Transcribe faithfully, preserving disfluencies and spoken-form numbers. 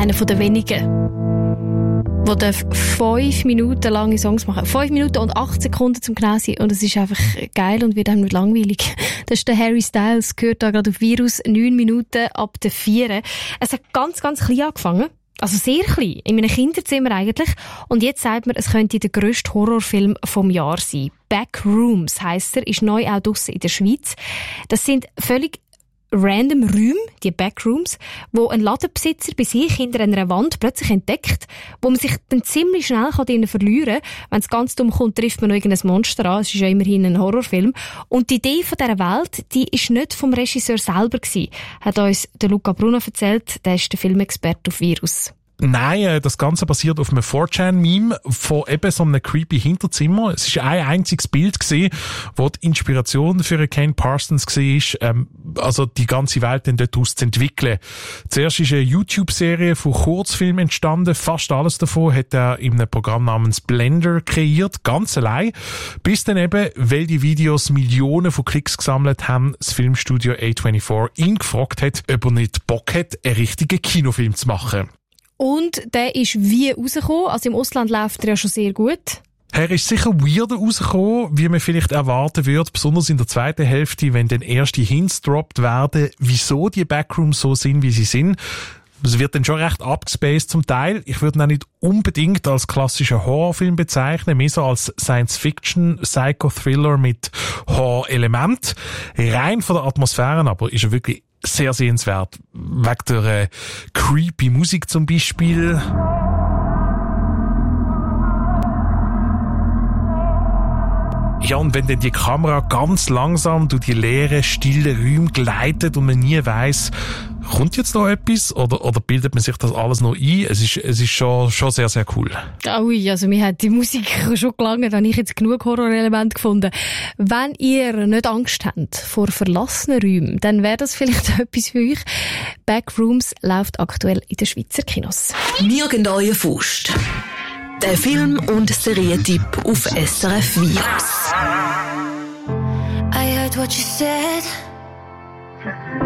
einer der wenigen, der fünf Minuten lange Songs machen. Fünf Minuten und acht Sekunden zum genau sein. Und es ist einfach geil und wird einem nicht langweilig. Das ist der Harry Styles, gehört da gerade auf Virus, neun Minuten ab der vier. Es hat ganz, ganz klein angefangen. Also sehr klein, in meinem Kinderzimmer eigentlich. Und jetzt sagt man, es könnte der grösste Horrorfilm vom Jahr sein. Backrooms heisst er, ist neu auch draussen in der Schweiz. Das sind völlig random Räume, die Backrooms, wo ein Ladenbesitzer bei sich hinter einer Wand plötzlich entdeckt, wo man sich dann ziemlich schnell drinnen verlieren kann. Wenn es ganz dumm kommt, trifft man noch irgendein Monster an. Es ist ja immerhin ein Horrorfilm. Und die Idee von dieser Welt, die ist nicht vom Regisseur selber gewesen, hat uns der Luca Bruno erzählt. Der ist der Filmexperte auf Virus. Nein, das Ganze basiert auf einem four chan Meme von eben so einem creepy Hinterzimmer. Es war ein einziges Bild gewesen, wo die Inspiration für Ken Parsons war, ähm, also die ganze Welt dann dort aus zu entwickeln. Zuerst ist eine YouTube-Serie von Kurzfilmen entstanden. Fast alles davon hat er in einem Programm namens Blender kreiert, ganz allein. Bis dann eben, weil die Videos Millionen von Klicks gesammelt haben, das Filmstudio A vierundzwanzig ihn gefragt hat, ob er nicht Bock hat, einen richtigen Kinofilm zu machen. Und der ist wie rausgekommen. Also im Ausland läuft er ja schon sehr gut. Er ist sicher weirder rausgekommen, wie man vielleicht erwarten würde, besonders in der zweiten Hälfte, wenn dann erste Hints droppt werden, wieso die Backrooms so sind, wie sie sind. Es wird dann schon recht abgespaced zum Teil. Ich würde ihn auch nicht unbedingt als klassischen Horrorfilm bezeichnen, mehr so als Science-Fiction, Psycho-Thriller mit Horror-Element. Rein von der Atmosphäre aber ist er wirklich sehr sehenswert. Wegen der äh, creepy Musik zum Beispiel. Ja, und wenn dann die Kamera ganz langsam durch die leeren, stillen Räume gleitet und man nie weiss, kommt jetzt noch etwas oder, oder bildet man sich das alles noch ein? Es ist, es ist schon, schon sehr, sehr cool. Ui, also mir hat die Musik schon gelangt, da habe ich jetzt genug Horrorelemente gefunden. Wenn ihr nicht Angst habt vor verlassenen Räumen, dann wäre das vielleicht etwas für euch. Backrooms läuft aktuell in den Schweizer Kinos. Nirgendwo Faust. Der Film- und Serientipp auf S R F Virus. I heard what you said.